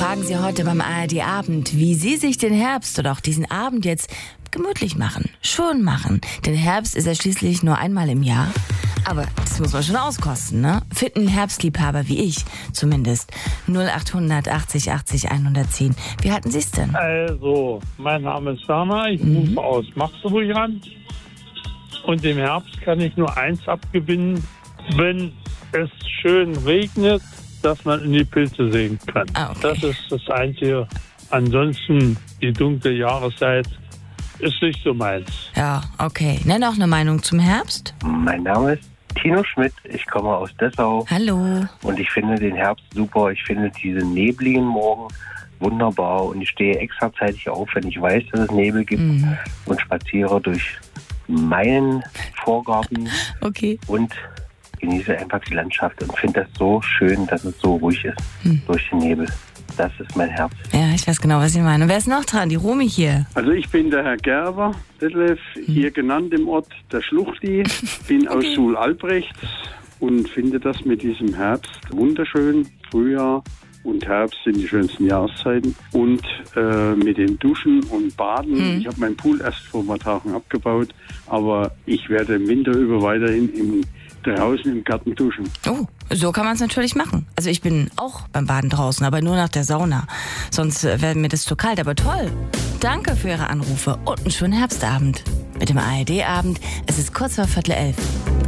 fragen Sie heute beim ARD-Abend, wie Sie sich den Herbst oder auch diesen Abend jetzt gemütlich machen, schön machen. Denn Herbst ist ja schließlich nur einmal im Jahr. Aber das muss man schon auskosten, ne? Finden Herbstliebhaber wie ich zumindest. 0800 80 80 110. Wie halten Sie es denn? Also, mein Name ist Werner, ich rufe aus Magdeburg an. Und im Herbst kann ich nur eins abgewinnen, wenn es schön regnet, dass man in die Pilze sehen kann. Ah, okay. Das ist das Einzige. Ansonsten, die dunkle Jahreszeit ist nicht so meins. Ja, okay. Nenn auch eine Meinung zum Herbst. Mein Name ist Tino Schmidt, ich komme aus Dessau Hallo. und ich finde den Herbst super. Ich finde diese nebligen Morgen wunderbar und ich stehe extra zeitig auf, wenn ich weiß, dass es Nebel gibt und spaziere durch meinen Vorgarten Okay. und genieße einfach die Landschaft und finde das so schön, dass es so ruhig ist durch den Nebel. Das ist mein Herbst. Ja, ich weiß genau, was Sie meinen. Und wer ist noch dran? Die Romy hier. Also ich bin der Herr Gerber Detlef, hier genannt im Ort der Schluchti, bin aus Suhl-Albrechts und finde das mit diesem Herbst wunderschön. Frühjahr und Herbst sind die schönsten Jahreszeiten und mit dem Duschen und Baden. Ich habe meinen Pool erst vor ein paar Tagen abgebaut, aber ich werde im Winter über weiterhin draußen im Garten duschen. Oh, so kann man es natürlich machen. Also ich bin auch beim Baden draußen, aber nur nach der Sauna. Sonst wäre mir das zu kalt. Aber toll. Danke für Ihre Anrufe und einen schönen Herbstabend. Mit dem ARD-Abend. Es ist kurz vor 10:45.